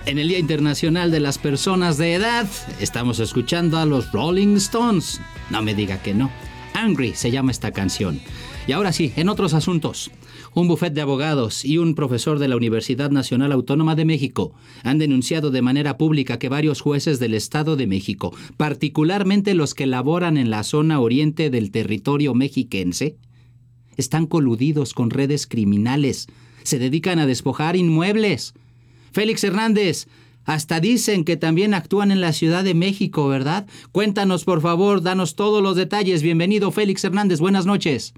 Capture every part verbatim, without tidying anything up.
En el Día Internacional de las Personas de Edad, estamos escuchando a los Rolling Stones. No me diga que no. Angry se llama esta canción. Y ahora sí, en otros asuntos. Un bufete de abogados y un profesor de la Universidad Nacional Autónoma de México han denunciado de manera pública que varios jueces del Estado de México, particularmente los que laboran en la zona oriente del territorio mexiquense, están coludidos con redes criminales. Se dedican a despojar inmuebles. Félix Hernández, hasta dicen que también actúan en la Ciudad de México, ¿verdad? Cuéntanos, por favor, danos todos los detalles. Bienvenido, Félix Hernández. Buenas noches.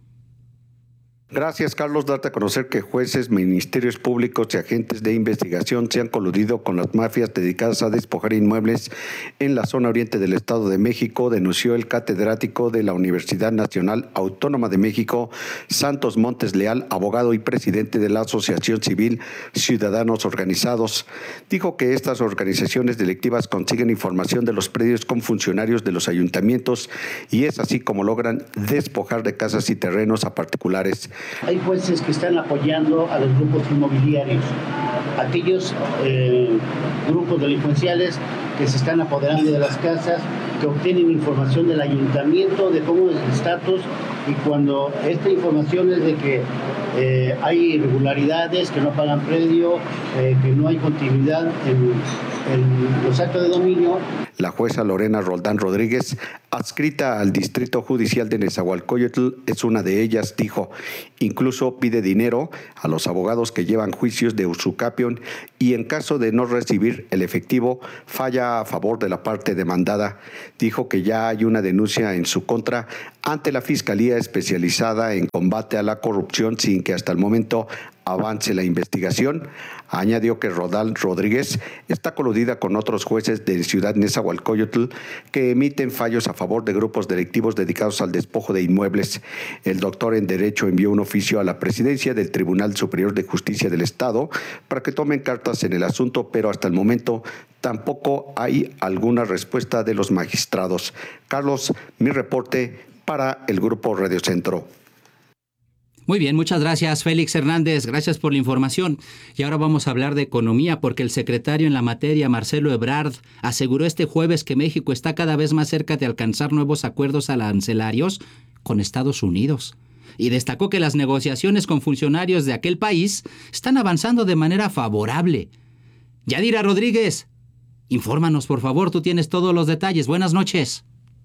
Gracias, Carlos. Darte a conocer que jueces, ministerios públicos y agentes de investigación se han coludido con las mafias dedicadas a despojar inmuebles en la zona oriente del Estado de México, denunció el catedrático de la Universidad Nacional Autónoma de México, Santos Montes Leal, abogado y presidente de la Asociación Civil Ciudadanos Organizados. Dijo que estas organizaciones delictivas consiguen información de los predios con funcionarios de los ayuntamientos y es así como logran despojar de casas y terrenos a particulares. Hay jueces que están apoyando a los grupos inmobiliarios, aquellos eh, grupos delincuenciales que se están apoderando de las casas, que obtienen información del ayuntamiento de cómo es el estatus, y cuando esta información es de que eh, hay irregularidades, que no pagan predio, eh, que no hay continuidad en, en los actos de dominio. La jueza Lorena Roldán Rodríguez, adscrita al Distrito Judicial de Nezahualcóyotl, es una de ellas, dijo. Incluso pide dinero a los abogados que llevan juicios de usucapión y en caso de no recibir el efectivo, falla a favor de la parte demandada. Dijo que ya hay una denuncia en su contra ante la Fiscalía Especializada en Combate a la Corrupción sin que hasta el momento avance la investigación. Añadió que Rodal Rodríguez está coludida con otros jueces de Ciudad Nezahualcóyotl que emiten fallos a favor de grupos delictivos dedicados al despojo de inmuebles. El doctor en Derecho envió un oficio a la presidencia del Tribunal Superior de Justicia del Estado para que tomen cartas en el asunto, pero hasta el momento tampoco hay alguna respuesta de los magistrados. Carlos, mi reporte para el Grupo Radio Centro. Muy bien, muchas gracias, Félix Hernández. Gracias por la información. Y ahora vamos a hablar de economía, porque el secretario en la materia, Marcelo Ebrard, aseguró este jueves que México está cada vez más cerca de alcanzar nuevos acuerdos arancelarios con Estados Unidos. Y destacó que las negociaciones con funcionarios de aquel país están avanzando de manera favorable. Yadira Rodríguez, infórmanos, por favor, tú tienes todos los detalles. Buenas noches.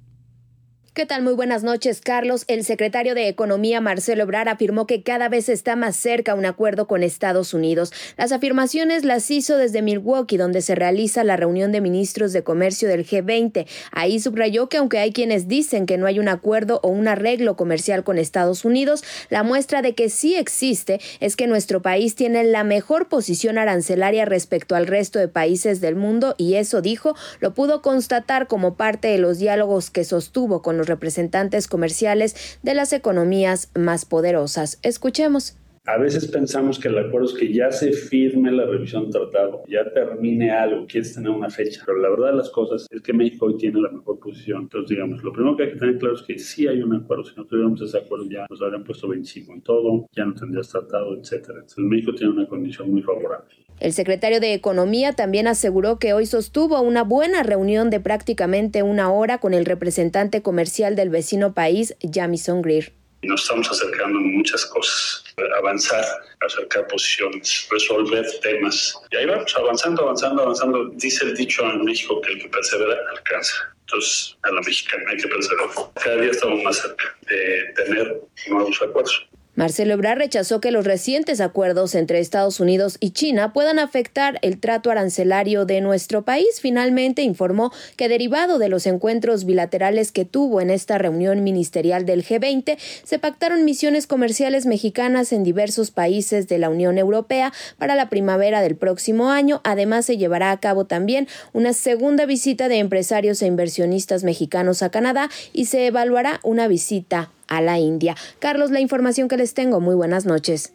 ¿Qué tal? Muy buenas noches, Carlos. El secretario de Economía, Marcelo Ebrard, afirmó que cada vez está más cerca un acuerdo con Estados Unidos. Las afirmaciones las hizo desde Milwaukee, donde se realiza la reunión de ministros de comercio del G veinte. Ahí subrayó que aunque hay quienes dicen que no hay un acuerdo o un arreglo comercial con Estados Unidos, la muestra de que sí existe es que nuestro país tiene la mejor posición arancelaria respecto al resto de países del mundo, y eso, dijo, lo pudo constatar como parte de los diálogos que sostuvo con los representantes comerciales de las economías más poderosas. Escuchemos. A veces pensamos que el acuerdo es que ya se firme la revisión del tratado, ya termine algo, quieres tener una fecha, pero la verdad de las cosas es que México hoy tiene la mejor posición. Entonces, digamos, lo primero que hay que tener claro es que sí hay un acuerdo. Si no tuviéramos ese acuerdo ya nos habrían puesto veinticinco en todo, ya no tendrías tratado, etcétera. Entonces, México tiene una condición muy favorable. El secretario de Economía también aseguró que hoy sostuvo una buena reunión de prácticamente una hora con el representante comercial del vecino país, Jamieson Greer. Nos estamos acercando en muchas cosas, avanzar, acercar posiciones, resolver temas. Y ahí vamos, avanzando, avanzando, avanzando. Dice el dicho en México que el que persevera alcanza. Entonces, a la mexicana hay que perseverar. Cada día estamos más cerca de tener nuevos acuerdos. Marcelo Ebrard rechazó que los recientes acuerdos entre Estados Unidos y China puedan afectar el trato arancelario de nuestro país. Finalmente informó que, derivado de los encuentros bilaterales que tuvo en esta reunión ministerial del G veinte, se pactaron misiones comerciales mexicanas en diversos países de la Unión Europea para la primavera del próximo año. Además, se llevará a cabo también una segunda visita de empresarios e inversionistas mexicanos a Canadá y se evaluará una visita a la India. Carlos, la información que les tengo. Muy buenas noches.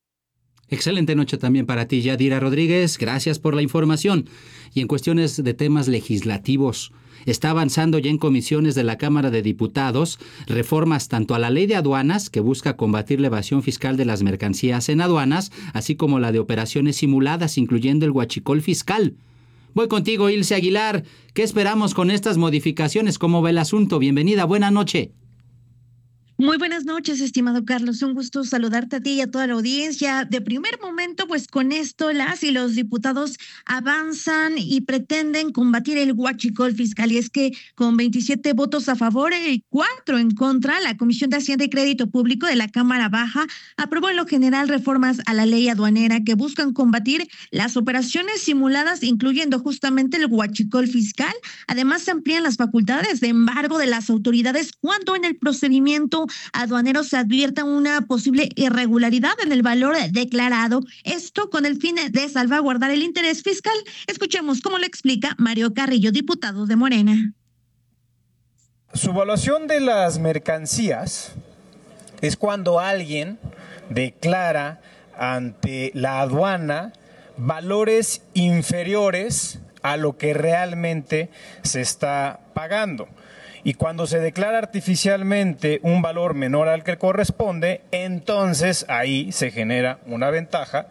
Excelente noche también para ti, Yadira Rodríguez. Gracias por la información. Y en cuestiones de temas legislativos, está avanzando ya en comisiones de la Cámara de Diputados reformas tanto a la ley de aduanas, que busca combatir la evasión fiscal de las mercancías en aduanas, así como la de operaciones simuladas, incluyendo el huachicol fiscal. Voy contigo, Ilse Aguilar. ¿Qué esperamos con estas modificaciones? ¿Cómo va el asunto? Bienvenida, buena noche. Muy buenas noches, estimado Carlos. Un gusto saludarte a ti y a toda la audiencia. De primer momento, pues con esto las y los diputados avanzan y pretenden combatir el huachicol fiscal. Y es que con veintisiete votos a favor y cuatro en contra, la Comisión de Hacienda y Crédito Público de la Cámara Baja aprobó en lo general reformas a la ley aduanera que buscan combatir las operaciones simuladas, incluyendo justamente el huachicol fiscal. Además, se amplían las facultades de embargo de las autoridades cuando en el procedimiento aduaneros se advierta una posible irregularidad en el valor declarado, esto con el fin de salvaguardar el interés fiscal. Escuchemos cómo lo explica Mario Carrillo, diputado de Morena. Su evaluación de las mercancías es cuando alguien declara ante la aduana valores inferiores a lo que realmente se está pagando. Y cuando se declara artificialmente un valor menor al que corresponde, entonces ahí se genera una ventaja.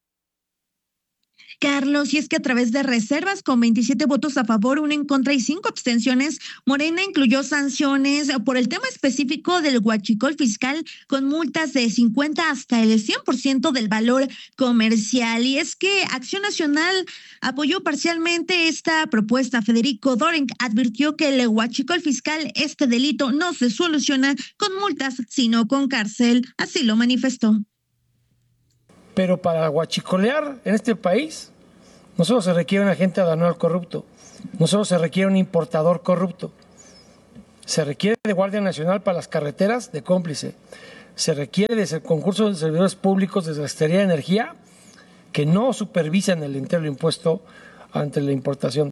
Carlos, y es que a través de reservas con veintisiete votos a favor, uno en contra y cinco abstenciones, Morena incluyó sanciones por el tema específico del huachicol fiscal con multas de cincuenta hasta el cien por ciento del valor comercial. Y es que Acción Nacional apoyó parcialmente esta propuesta. Federico Doring advirtió que el huachicol fiscal, este delito, no se soluciona con multas, sino con cárcel. Así lo manifestó. Pero para huachicolear en este país, no solo se requiere un agente aduanal corrupto, no solo se requiere un importador corrupto, se requiere de Guardia Nacional para las carreteras de cómplice, se requiere de concursos de servidores públicos de Secretaría de Energía que no supervisan el entero impuesto ante la importación.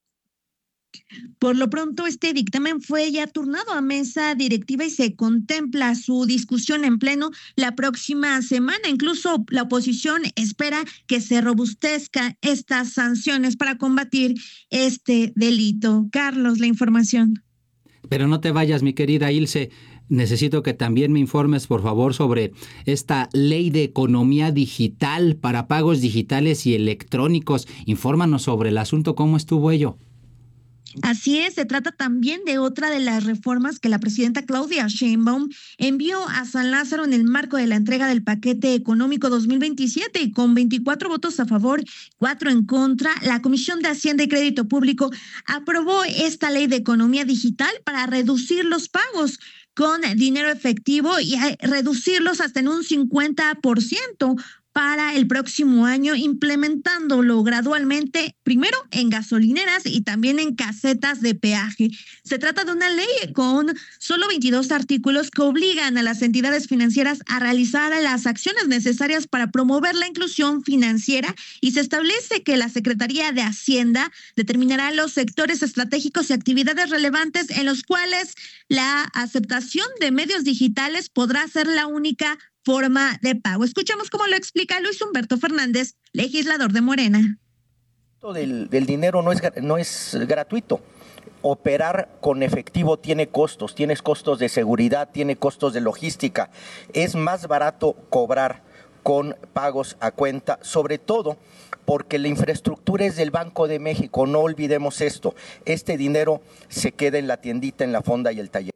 Por lo pronto, este dictamen fue ya turnado a mesa directiva y se contempla su discusión en pleno la próxima semana. Incluso la oposición espera que se robustezcan estas sanciones para combatir este delito. Carlos, la información. Pero no te vayas, mi querida Ilse. Necesito que también me informes, por favor, sobre esta ley de economía digital para pagos digitales y electrónicos. Infórmanos sobre el asunto, ¿cómo estuvo ello? Así es, se trata también de otra de las reformas que la presidenta Claudia Sheinbaum envió a San Lázaro en el marco de la entrega del paquete económico dos mil veintisiete y con veinticuatro votos a favor, cuatro en contra, la Comisión de Hacienda y Crédito Público aprobó esta ley de economía digital para reducir los pagos con dinero efectivo y reducirlos hasta en un cincuenta por ciento. Para el próximo año, implementándolo gradualmente, primero en gasolineras y también en casetas de peaje. Se trata de una ley con solo veintidós artículos que obligan a las entidades financieras a realizar las acciones necesarias para promover la inclusión financiera y se establece que la Secretaría de Hacienda determinará los sectores estratégicos y actividades relevantes en los cuales la aceptación de medios digitales podrá ser la única forma de pago. Escuchamos cómo lo explica Luis Humberto Fernández, legislador de Morena. Del, del dinero no es, no es gratuito. Operar con efectivo tiene costos, tienes costos de seguridad, tiene costos de logística. Es más barato cobrar con pagos a cuenta, sobre todo porque la infraestructura es del Banco de México. No olvidemos esto. Este dinero se queda en la tiendita, en la fonda y el taller.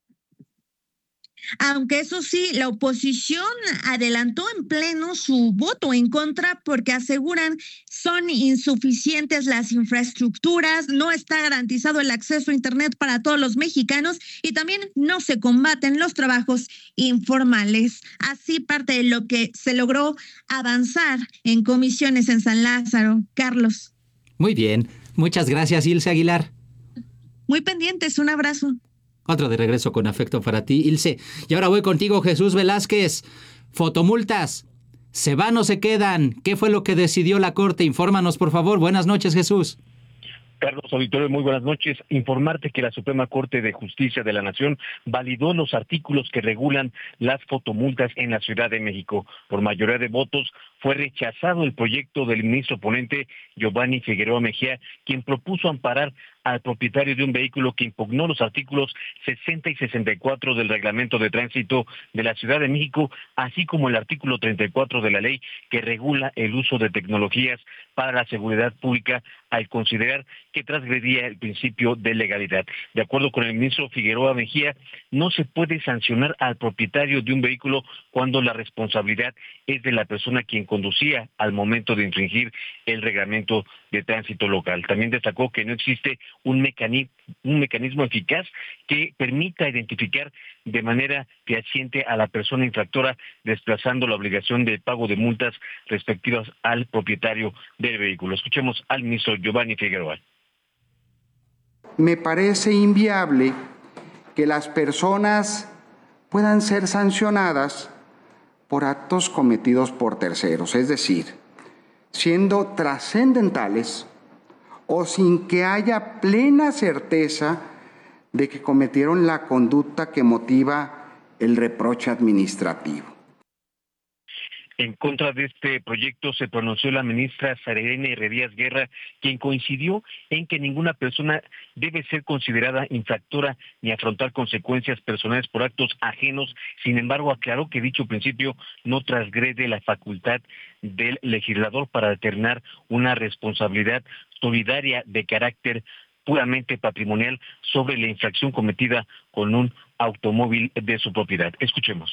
Aunque eso sí, la oposición adelantó en pleno su voto en contra porque aseguran son insuficientes las infraestructuras, no está garantizado el acceso a Internet para todos los mexicanos y también no se combaten los trabajos informales. Así parte de lo que se logró avanzar en comisiones en San Lázaro. Carlos. Muy bien, muchas gracias, Ilse Aguilar. Muy pendientes, un abrazo. Otro de regreso con afecto para ti, Ilse. Y ahora voy contigo, Jesús Velázquez. Fotomultas, ¿se van o se quedan? ¿Qué fue lo que decidió la Corte? Infórmanos, por favor. Buenas noches, Jesús. Carlos Auditorio, muy buenas noches. Informarte que la Suprema Corte de Justicia de la Nación validó los artículos que regulan las fotomultas en la Ciudad de México. Por mayoría de votos, fue rechazado el proyecto del ministro ponente Giovanni Figueroa Mejía, quien propuso amparar al propietario de un vehículo que impugnó los artículos sesenta y sesenta y cuatro del Reglamento de Tránsito de la Ciudad de México, así como el artículo treinta y cuatro de la ley que regula el uso de tecnologías para la seguridad pública, al considerar que transgredía el principio de legalidad. De acuerdo con el ministro Figueroa Mejía, no se puede sancionar al propietario de un vehículo cuando la responsabilidad es de la persona quien conducía al momento de infringir el reglamento de tránsito local. También destacó que no existe un mecanismo, un mecanismo eficaz que permita identificar de manera fehaciente a la persona infractora, desplazando la obligación del pago de multas respectivas al propietario del vehículo. Escuchemos al ministro Giovanni Figueroa. Me parece inviable que las personas puedan ser sancionadas por actos cometidos por terceros, es decir, siendo trascendentales o sin que haya plena certeza de que cometieron la conducta que motiva el reproche administrativo. En contra de este proyecto se pronunció la ministra Sarirene Herrerías Guerra, quien coincidió en que ninguna persona debe ser considerada infractora ni afrontar consecuencias personales por actos ajenos. Sin embargo, aclaró que dicho principio no transgrede la facultad del legislador para determinar una responsabilidad solidaria de carácter puramente patrimonial sobre la infracción cometida con un automóvil de su propiedad. Escuchemos.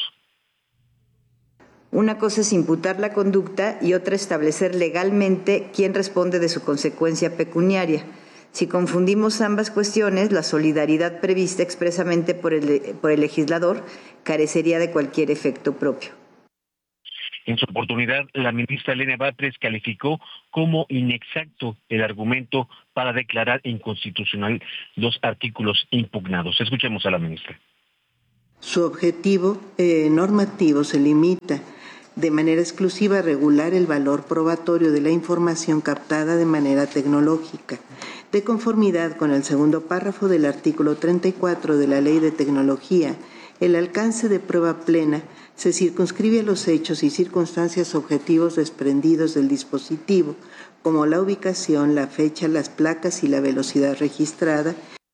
Una cosa es imputar la conducta y otra establecer legalmente quién responde de su consecuencia pecuniaria. Si confundimos ambas cuestiones, la solidaridad prevista expresamente por el, por el legislador carecería de cualquier efecto propio. En su oportunidad, la ministra Elena Batres calificó como inexacto el argumento para declarar inconstitucional los artículos impugnados. Escuchemos a la ministra. Su objetivo eh, normativo se limita de manera exclusiva a regular el valor probatorio de la información captada de manera tecnológica, de conformidad con el segundo párrafo del artículo treinta y cuatro de la Ley de Tecnología. El alcance de prueba plena se circunscribe a los hechos y circunstancias objetivos desprendidos del dispositivo, como la ubicación, la fecha, las placas y la velocidad registrada.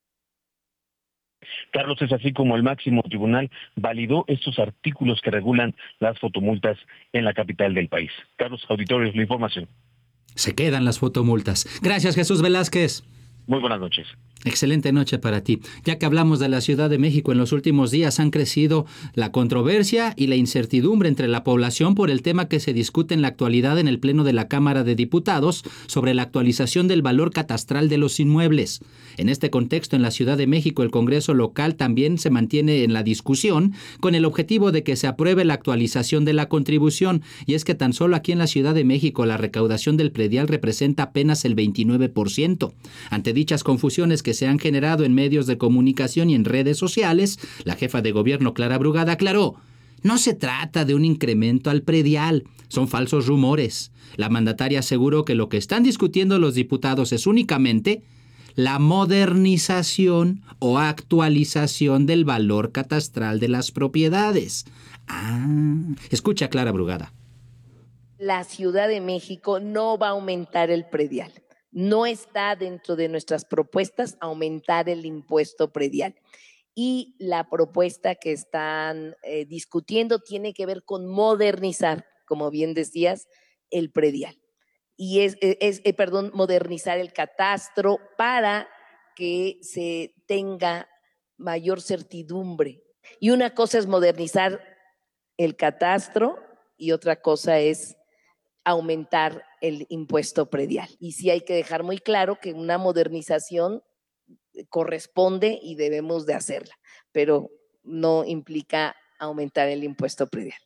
Carlos, es así como el máximo tribunal validó estos artículos que regulan las fotomultas en la capital del país. Carlos, auditorio, la información. Se quedan las fotomultas. Gracias, Jesús Velázquez. Muy buenas noches. Excelente noche para ti. Ya que hablamos de la Ciudad de México, en los últimos días han crecido la controversia y la incertidumbre entre la población por el tema que se discute en la actualidad en el Pleno de la Cámara de Diputados sobre la actualización del valor catastral de los inmuebles. En este contexto, en la Ciudad de México, el Congreso local también se mantiene en la discusión con el objetivo de que se apruebe la actualización de la contribución. Y es que tan solo aquí en la Ciudad de México la recaudación del predial representa apenas el veintinueve por ciento. Ante dichas confusiones que se han generado en medios de comunicación y en redes sociales, la jefa de gobierno Clara Brugada aclaró: no se trata de un incremento al predial, son falsos rumores. La mandataria aseguró que lo que están discutiendo los diputados es únicamente la modernización o actualización del valor catastral de las propiedades. Ah, escucha Clara Brugada. La Ciudad de México no va a aumentar el predial. No está dentro de nuestras propuestas aumentar el impuesto predial. Y la propuesta que están eh, discutiendo tiene que ver con modernizar, como bien decías, el predial. Y es, es eh, perdón, modernizar el catastro para que se tenga mayor certidumbre. Y una cosa es modernizar el catastro y otra cosa es aumentar el impuesto predial. Y sí hay que dejar muy claro que una modernización corresponde y debemos de hacerla, pero no implica aumentar el impuesto predial.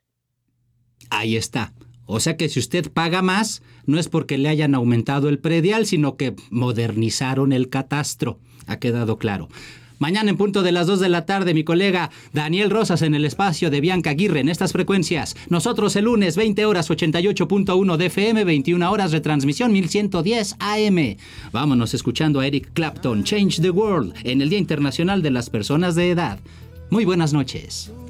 Ahí está. O sea que si usted paga más, no es porque le hayan aumentado el predial, sino que modernizaron el catastro. Ha quedado claro. Mañana en punto de las dos de la tarde, mi colega Daniel Rosas en el espacio de Bianca Aguirre en estas frecuencias. Nosotros el lunes, veinte horas, ochenta y ocho punto uno de F M, veintiuna horas, retransmisión mil ciento diez A M. Vámonos escuchando a Eric Clapton, Change the World, en el Día Internacional de las Personas de Edad. Muy buenas noches.